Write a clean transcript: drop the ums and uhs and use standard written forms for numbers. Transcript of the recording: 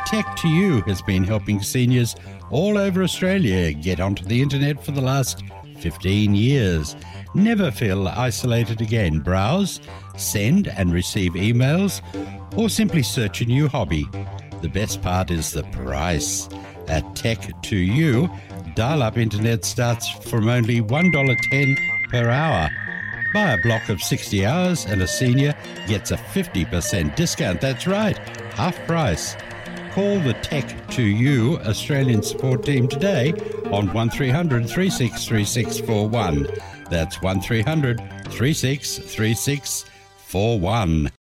Tech2U has been helping seniors all over Australia get onto the internet for the last 15 years. Never feel isolated again. Browse, send and receive emails, or simply search a new hobby. The best part is the price. At Tech2U, dial-up internet starts from only $1.10 per hour. Buy a block of 60 hours and a senior gets a 50% discount. That's right, half price. Call the Tech2U Australian support team today on 1300 363641. That's 1300 363641.